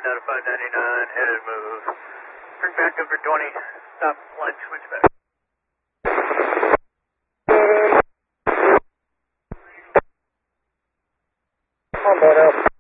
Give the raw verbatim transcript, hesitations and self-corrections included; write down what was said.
out of five ninety-nine, headed move. Bring back up for twenty, stop, line switch back. On board up.